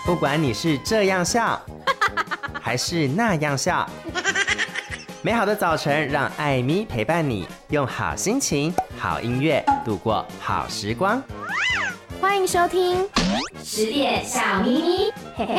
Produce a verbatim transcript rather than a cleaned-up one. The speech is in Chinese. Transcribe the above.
不管你是这样笑还是那样笑，美好的早晨让艾咪陪伴你，用好心情好音乐度过好时光。 欢迎收听十点小咪咪。